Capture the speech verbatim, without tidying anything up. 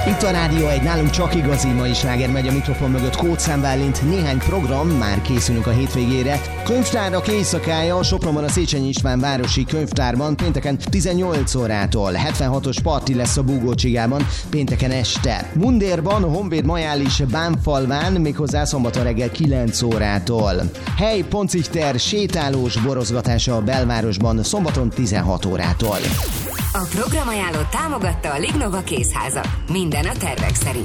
Itt a Rádió egy, nálunk csak igazi mai sláger megy a mikrofon mögött, Kóczám Bálint, néhány program, már készülünk a hétvégére. Könyvtárak éjszakája Sopronban a Széchenyi István városi könyvtárban pénteken tizennyolc órától, hetvenhatos parti lesz a Búgócsigában pénteken este. Mundérban, Honvéd Majális Bánfalván, méghozzá szombaton reggel kilenc órától. Hely Poncichter sétálós borozgatása a belvárosban szombaton tizenhat órától. A programajánlót támogatta a Lignova kézháza. Minden a tervek szerint.